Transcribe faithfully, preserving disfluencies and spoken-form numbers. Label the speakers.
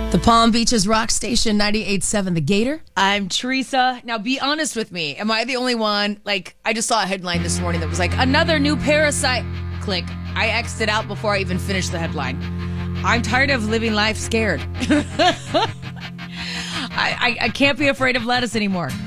Speaker 1: The Palm Beaches Rock Station ninety-eight point seven, The Gator.
Speaker 2: I'm Teresa. Now, be honest with me. Am I the only one? Like, I just saw a headline this morning that was like, another new parasite. Click. I X'd it out before I even finished the headline. I'm tired of living life scared. I, I, I can't be afraid of lettuce anymore.